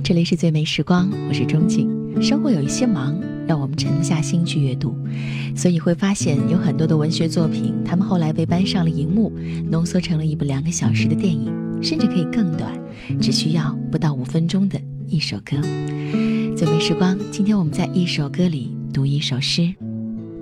这里是最美时光，我是钟景。生活有一些忙，让我们沉不下心去阅读，所以会发现有很多的文学作品，他们后来被搬上了荧幕，浓缩成了一部2个小时的电影，甚至可以更短，只需要不到5分钟的一首歌。最美时光，今天我们在一首歌里读一首诗。